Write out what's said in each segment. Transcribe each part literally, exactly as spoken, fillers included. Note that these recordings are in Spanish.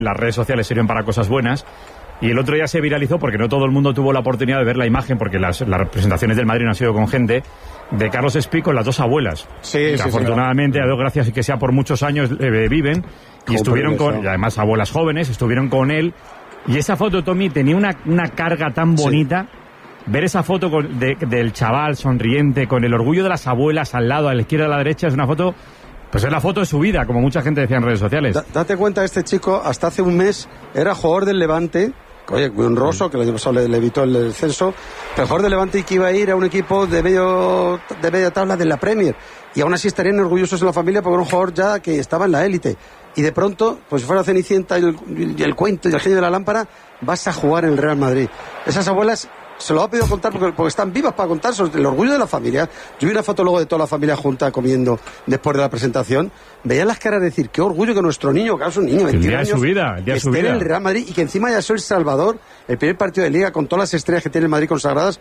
Las redes sociales sirven para cosas buenas. Y el otro día se viralizó, porque no todo el mundo tuvo la oportunidad de ver la imagen, porque las, las representaciones del Madrid no han sido con gente, de Carlos Espí con las dos abuelas. Sí, que sí, afortunadamente, sí, a Dios gracias y que sea por muchos años, eh, viven. Y estuvieron con, y además abuelas jóvenes, estuvieron con él. Y esa foto, Tommy, tenía una, una carga tan bonita. Sí. Ver esa foto con, de, del chaval sonriente, con el orgullo de las abuelas al lado, a la izquierda y a la derecha, es una foto... Pues es la foto de su vida, como mucha gente decía en redes sociales. D- date cuenta, este chico hasta hace un mes era jugador del Levante, oye, muy honroso, que el año pasado le, le evitó el descenso, pero jugador del Levante y que iba a ir a un equipo de medio de media tabla de la Premier. Y aún así estarían orgullosos en la familia porque era un jugador ya que estaba en la élite. Y de pronto, pues si fuera Cenicienta y el, y el cuento y el genio de la lámpara, vas a jugar en el Real Madrid. Esas abuelas... Se lo ha pedido contar porque, porque están vivas para contar sobre el orgullo de la familia. Yo vi una foto luego de toda la familia junta comiendo después de la presentación. Veían las caras de decir, qué orgullo que nuestro niño, que es un niño, veintiún años, el día de su vida, el día de su esté vida. en el Real Madrid y que encima haya sido el Salvador, el primer partido de Liga con todas las estrellas que tiene el Madrid consagradas.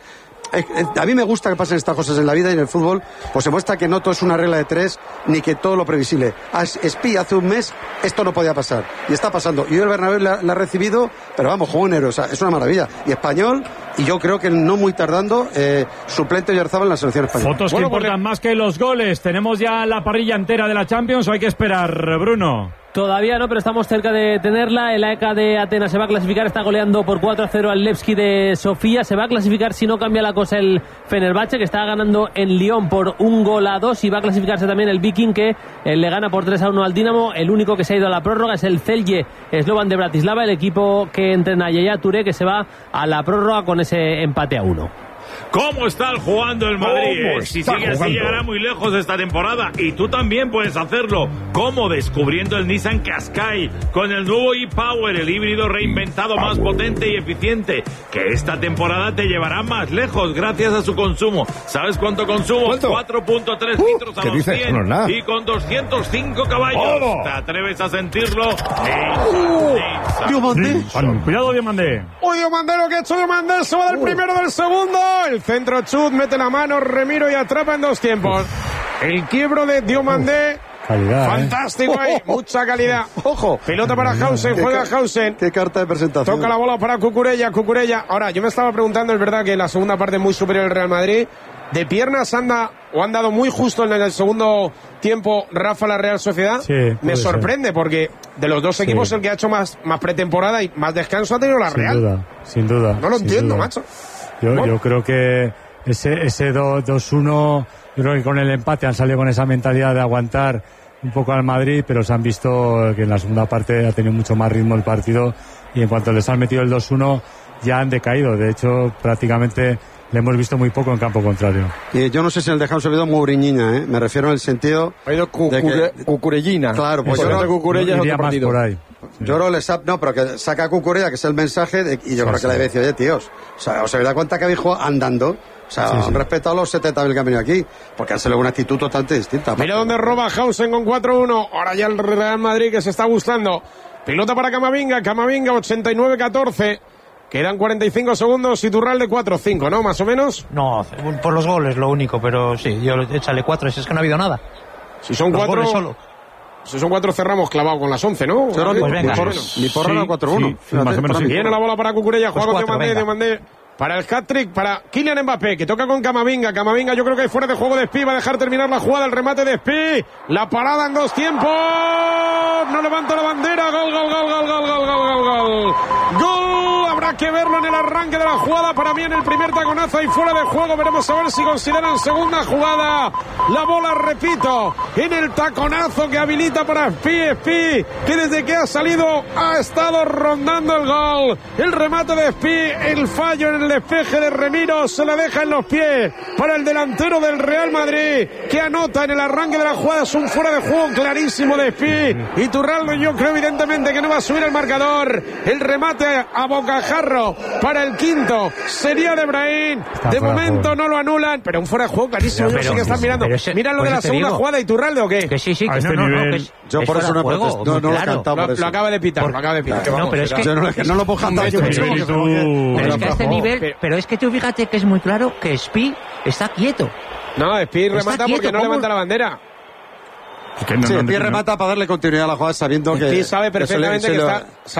A mí me gusta que pasen estas cosas en la vida y en el fútbol, pues se muestra que no todo es una regla de tres, ni que todo lo previsible. A Espí hace un mes esto no podía pasar, y está pasando. Y hoy el Bernabéu la, la ha recibido, pero vamos, juego en enero, o sea, es una maravilla. Y español, y yo creo que no muy tardando, eh, suplente Oyarzabal en la selección española. Fotos bueno, que importan pues... más que los goles. ¿Tenemos ya la parrilla entera de la Champions o hay que esperar, Bruno? Todavía no, pero estamos cerca de tenerla. El A E K de Atenas se va a clasificar, está goleando por cuatro a cero al Levski de Sofía. Se va a clasificar si no cambia la cosa el Fenerbahce, que está ganando en Lyon por un gol a dos, y va a clasificarse también el Viking, que eh, le gana por tres a uno al Dinamo. El único que se ha ido a la prórroga es el Celje Slovan de Bratislava, el equipo que entrena a Yaya Touré, que se va a la prórroga con ese empate a uno. ¿Cómo está jugando el Madrid? Eh? Si sigue así llegará muy lejos esta temporada, y tú también puedes hacerlo. ¿Cómo? Descubriendo el Nissan Qashqai con el nuevo e-Power, el híbrido reinventado más potente y eficiente, que esta temporada te llevará más lejos gracias a su consumo. ¿Sabes cuánto consumo? cuatro punto tres uh, litros a los cien no y con doscientos cinco caballos. Oh. ¿Te atreves a sentirlo? Diomandé. Cuidado, Diomandé. Uy, Diomandé, lo que ha hecho Diomandé, se va del uh. primero del segundo. El centro chut, mete la mano, Remiro y atrapa en dos tiempos. El quiebro de Diomandé. Calidad, fantástico, eh. ahí, mucha calidad. Ojo. Pelota para Hausen, juega Hausen. Qué carta de presentación. Toca la bola para Cucurella, Cucurella. Ahora, yo me estaba preguntando, es verdad que la segunda parte es muy superior al Real Madrid. De piernas anda, o han dado muy justo en el segundo tiempo Rafa la Real Sociedad. Sí, me sorprende ser. Porque de los dos equipos sí. El que ha hecho más, más pretemporada y más descanso ha tenido la sin Real. Duda, sin duda. No lo sin entiendo, duda. macho. Yo, bueno. yo creo que ese, ese dos uno, yo creo que con el empate han salido con esa mentalidad de aguantar un poco al Madrid, pero se han visto que en la segunda parte ha tenido mucho más ritmo el partido, y en cuanto les han metido el dos uno ya han decaído. De hecho, prácticamente le hemos visto muy poco en campo contrario. Y yo no sé si en el dejado se ha oído Mouriñiña, ¿eh? Me refiero en el sentido... Ha ido cucure, que... Cucurellina. Claro, pues yo creo que Cucurella es otro partido. Por ahí. Sí. Yo creo que les ha... No, pero que saca a Cucurella, que es el mensaje, de... y yo sí, creo que sí. Le decía, oye, tíos, o sea, os habéis dado cuenta que habéis jugado andando. O sea, sí, han sí. respetado los setenta mil que han venido aquí, porque han salido una actitud totalmente distinta. Mira dónde roba Hausen con cuatro uno. Ahora ya el Real Madrid que se está gustando. Pilota para Camavinga, Camavinga ochenta y nueve catorce. Quedan cuarenta y cinco segundos, Iturralde cuatro cinco, ¿no? Más o menos. No, por los goles lo único, pero sí, yo échale cuatro, si es que no ha habido nada. Si son los cuatro... solo. Si son cuatro cerramos clavado con las once, ¿no? Pues ni, venga. Ni por, ni por sí, cuatro uno. Sí, sí, más o menos sí. Viene la bola para Cucurella, pues juega con Diomandé, Diomandé. Para el hat-trick, para Kylian Mbappé, que toca con Camavinga. Camavinga, yo creo que fuera de juego de Espí, va a dejar terminar la jugada, el remate de Espí. La parada en dos tiempos. No levanta la bandera. Gol, gol, gol, gol, gol, gol, gol, gol. Gol. Habrá que verlo en el arranque de la jugada. Para mí en el primer taconazo y fuera de juego. Veremos a ver si consideran segunda jugada. La bola, repito, en el taconazo que habilita para Espí. Espí, que desde que ha salido ha estado rondando el gol. El remate de Espí, el fallo en el despeje de Remiro, se la deja en los pies para el delantero del Real Madrid, que anota en el arranque de la jugada. Es un fuera de juego clarísimo de Espí. Iturralde, yo creo evidentemente que no va a subir el marcador. El remate a bocajarro para el quinto sería de Brahim. De momento no lo anulan, pero un fuera de juego clarísimo. Pero, yo sé que están mirando. Ese, ¿Miran lo de la segunda digo. jugada Iturralde o qué? Que sí, sí, que este no, no, no, que es, yo es por eso no, juego, no, no, claro. lo, cantado lo, por eso. lo acaba de pitar, por, lo acaba de pitar. Claro, no, pero es que yo no, es que no lo puedo cantar yo mucho. Pero es que a este nivel, pero es que tú fíjate que es muy claro que Espí está quieto. No, Espí remata quieto, porque no ¿cómo? levanta la bandera. Es que no, sí, no, el pie no, remata no. para darle continuidad a la jugada sabiendo que... Sí, sabe perfectamente que, que, le, que está...